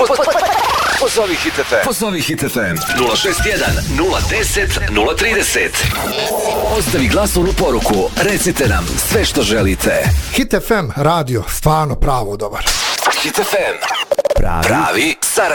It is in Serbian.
Pozovi Hit FM. Pozovi Hit FM. 061 010 030. Ostavi glasovnu poruku. Recite nam sve što želite. Hit FM radio, stvarno pravo dobar. Hit FM. Pravi Sarajevo.